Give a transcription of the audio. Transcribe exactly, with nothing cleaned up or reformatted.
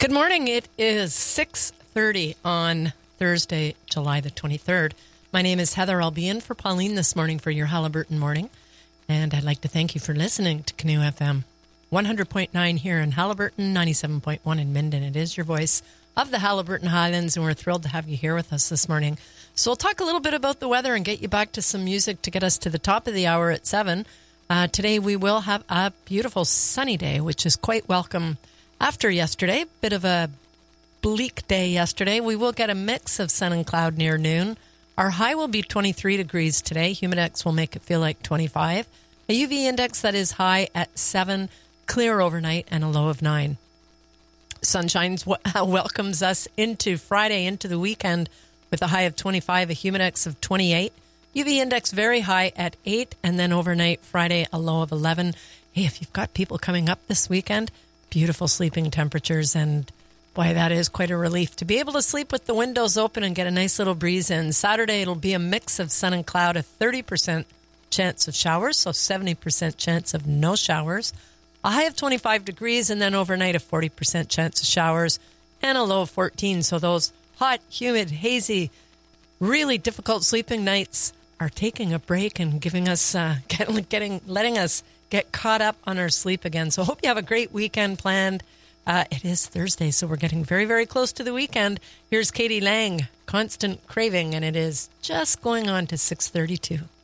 Good morning. It is six thirty on Thursday, July the twenty-third. My name is Heather. I'll be in for Pauline this morning for your Haliburton morning. And I'd like to thank you for listening to Canoe F M. one hundred point nine here in Haliburton, ninety-seven point one in Minden. It is your voice of the Haliburton Highlands, and we're thrilled to have you here with us this morning. So we'll talk a little bit about the weather and get you back to some music to get us to the top of the hour at seven. Uh, today we will have a beautiful sunny day, which is quite welcome after yesterday. Bit of a bleak day yesterday. We will get a mix of sun and cloud near noon. Our high will be twenty-three degrees today. Humidex will make it feel like twenty-five. A U V index that is high at seven, clear overnight, and a low of nine. Sunshine welcomes us into Friday, into the weekend, with a high of twenty-five, a humidex of twenty-eight. U V index very high at eight, and then overnight, Friday, a low of eleven. Hey, if you've got people coming up this weekend, beautiful sleeping temperatures, and boy, that is quite a relief to be able to sleep with the windows open and get a nice little breeze in. Saturday, it'll be a mix of sun and cloud, a thirty percent chance of showers, so seventy percent chance of no showers. A high of twenty-five degrees, and then overnight, a forty percent chance of showers, and a low of fourteen. So those hot, humid, hazy, really difficult sleeping nights are taking a break and giving us, uh, getting, getting, letting us get caught up on our sleep again. So I hope you have a great weekend planned. Uh, it is Thursday, so we're getting very, very close to the weekend. Here's Katie Lang, Constant Craving, and it is just going on to six thirty-two.